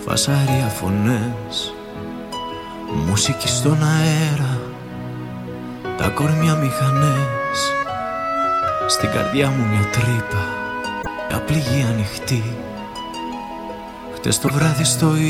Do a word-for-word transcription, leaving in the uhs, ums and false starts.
φασαρία φωνές, μουσική στον αέρα, τα κορμιά μηχανές. Στην καρδιά μου μια τρύπα, μια πληγή ανοιχτή. Χτες το βράδυ στο